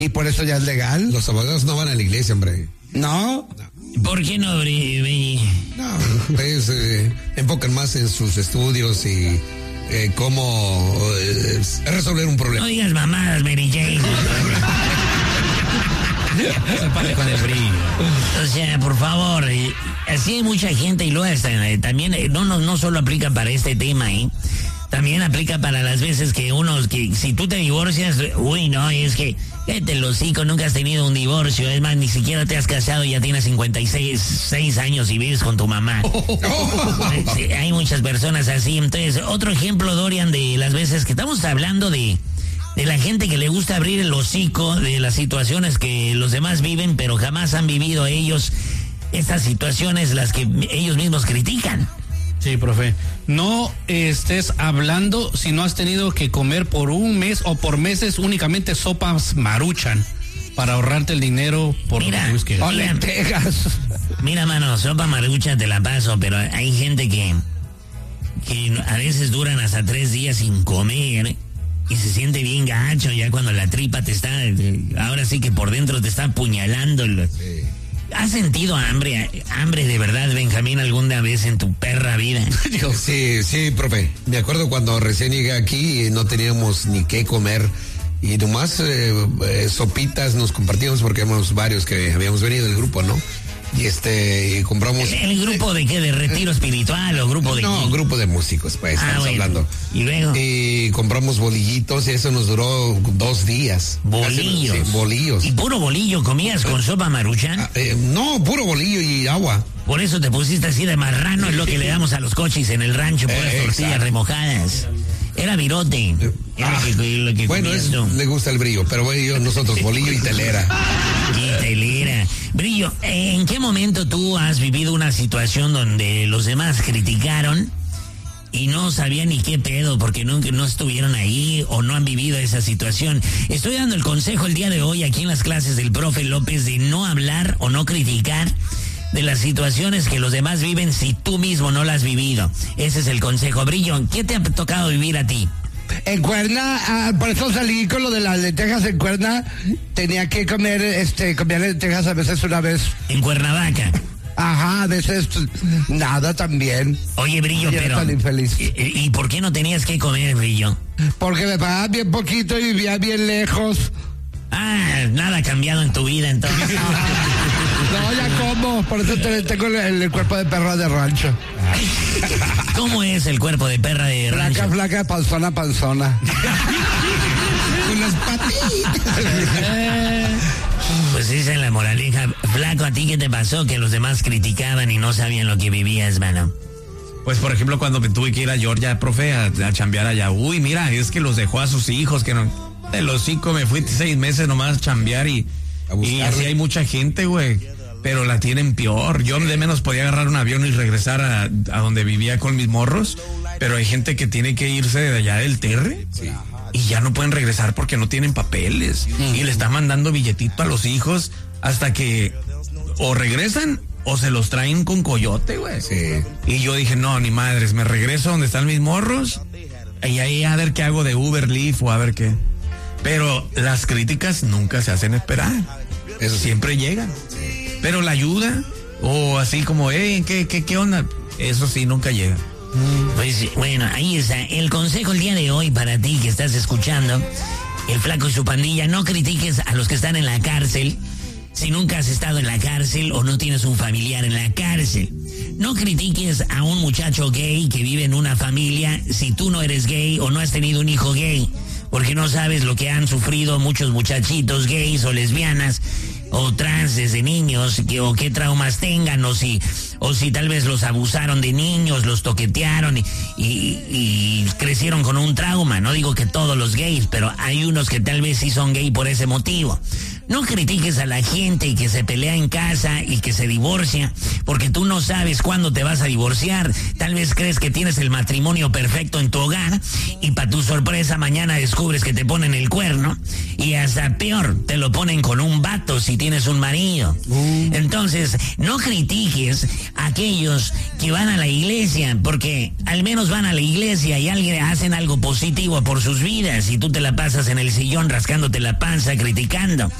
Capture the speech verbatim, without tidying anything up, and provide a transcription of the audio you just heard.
y por eso ya es legal. Los abogados no van a la iglesia, hombre. ¿No? no. ¿Por qué no, Bri? No, pues eh, enfocan más en sus estudios y eh, cómo eh, resolver un problema. No digas mamadas, Mary Jane. Se pare con el brillo. O sea, por favor, eh, así hay mucha gente y luego hasta, eh, también eh, no, no, no solo aplica para este tema, ¿eh? También aplica para las veces que uno, que si tú te divorcias, uy, no, es que, cállate el hocico, nunca has tenido un divorcio, es más, ni siquiera te has casado y ya tienes cincuenta y seis años y vives con tu mamá. Sí, hay muchas personas así. Entonces, otro ejemplo, Dorian, de las veces que estamos hablando de, de la gente que le gusta abrir el hocico de las situaciones que los demás viven, pero jamás han vivido ellos estas situaciones, las que ellos mismos critican. Sí, profe. No estés hablando si no has tenido que comer por un mes o por meses únicamente sopas Maruchan para ahorrarte el dinero por mira, los que... O lentejas. Mira, mano, sopa Maruchan te la paso, pero hay gente que, que a veces duran hasta tres días sin comer y se siente bien gacho ya cuando la tripa te está, ahora sí que por dentro te está apuñalando. Sí. ¿Has sentido hambre, hambre de verdad, Benjamín, alguna vez en tu perra vida? Sí, sí, profe. Me acuerdo cuando recién llegué aquí y no teníamos ni qué comer. Y nomás eh, eh, sopitas nos compartíamos porque éramos varios que habíamos venido del grupo, ¿no? Y este, y compramos... ¿El, el grupo de qué? ¿De retiro espiritual o grupo de...? No, grupo de músicos, pues, ah, estamos bueno. hablando. Y luego... Y compramos bolillitos y eso nos duró dos días. ¿Bolillos? Casi, sí, bolillos. ¿Y puro bolillo comías con sopa Maruchan? Ah, eh, no, puro bolillo y agua. Por eso te pusiste así de marrano, es lo que le damos a los coches en el rancho, puras eh, tortillas exacto. remojadas. Era virote. Era ah, que, lo que bueno, es, le gusta el brillo, pero bueno, nosotros bolillo y telera. Y telera. Brillo, ¿en qué momento tú has vivido una situación donde los demás criticaron y no sabían ni qué pedo porque nunca no estuvieron ahí o no han vivido esa situación? Estoy dando el consejo el día de hoy aquí en las clases del profe López de no hablar o no criticar de las situaciones que los demás viven si tú mismo no las has vivido. Ese es el consejo. Brillo, ¿qué te ha tocado vivir a ti? En Cuerna, ah, por eso salí con lo de las lentejas en Cuerna. Tenía que comer, este, comer lentejas a veces una vez. En Cuernavaca. Ajá, a veces nada también. Oye, Brillo, pero... Tan infeliz. ¿y, ¿Y por qué no tenías que comer, Brillo? Porque me pagaban bien poquito y vivía bien lejos. Ah, nada ha cambiado en tu vida, entonces. No, ya como, por eso te, tengo el, el cuerpo de perra de rancho. ¿Cómo es el cuerpo de perra de rancho? Flaca, flaca, panzona, panzona. Con las patitas. Pues esa es la moraleja. Flaco, ¿a ti qué te pasó? Que los demás criticaban y no sabían lo que vivías, mano. Pues, por ejemplo, cuando me tuve que ir a Georgia, profe, a, a chambear allá. Uy, mira, es que los dejó a sus hijos, que no... El hocico, me fui seis meses nomás a chambear y... Y así hay mucha gente, güey. Pero la tienen peor. Yo de menos podía agarrar un avión y regresar a, a donde vivía con mis morros. Pero hay gente que tiene que irse de allá del Terre. Sí. Y ya no pueden regresar porque no tienen papeles. Mm. Y le están mandando billetito a los hijos hasta que o regresan o se los traen con coyote, güey. Sí. Y yo dije, no, ni madres, me regreso donde están mis morros. Y ahí a ver qué hago de Uber, Lyft o a ver qué. Pero las críticas nunca se hacen esperar. Eso siempre llegan. Pero la ayuda, o así como, hey, ¿qué, qué, qué onda? Eso sí, nunca llega. Pues bueno, ahí está. El consejo el día de hoy para ti que estás escuchando, el Flaco y su pandilla, no critiques a los que están en la cárcel si nunca has estado en la cárcel o no tienes un familiar en la cárcel. No critiques a un muchacho gay que vive en una familia si tú no eres gay o no has tenido un hijo gay, porque no sabes lo que han sufrido muchos muchachitos gays o lesbianas o trans desde niños, que, o qué traumas tengan, o si, o si tal vez los abusaron de niños, los toquetearon y, y, y crecieron con un trauma. No digo que todos los gays, pero hay unos que tal vez sí son gay por ese motivo. no critiques a la gente que se pelea en casa y que se divorcia, porque tú no sabes cuándo te vas a divorciar. Tal vez crees que tienes el matrimonio perfecto en tu hogar y para tu sorpresa mañana descubres que te ponen el cuerno y hasta peor, te lo ponen con un vato si tienes un marido. Uh. Entonces, no critiques a aquellos que van a la iglesia, porque al menos van a la iglesia y alguien hacen algo positivo por sus vidas y tú te la pasas en el sillón rascándote la panza criticando.